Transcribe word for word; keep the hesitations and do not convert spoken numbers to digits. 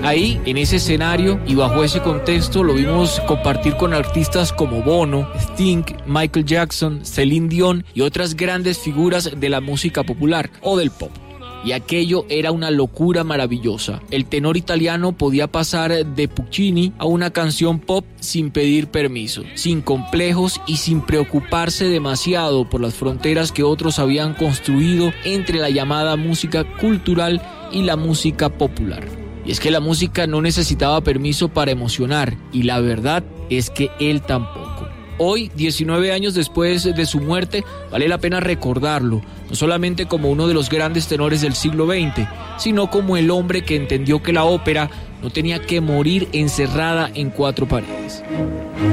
Ahí, en ese escenario y bajo ese contexto, lo vimos compartir con artistas como Bono, Sting, Michael Jackson, Celine Dion y otras grandes figuras de la música popular o del pop. Y aquello era una locura maravillosa. El tenor italiano podía pasar de Puccini a una canción pop sin pedir permiso, sin complejos y sin preocuparse demasiado por las fronteras que otros habían construido entre la llamada música cultural y la música popular. Y es que la música no necesitaba permiso para emocionar, y la verdad es que él tampoco. Hoy, diecinueve años después de su muerte, vale la pena recordarlo, no solamente como uno de los grandes tenores del siglo veinte, sino como el hombre que entendió que la ópera no tenía que morir encerrada en cuatro paredes.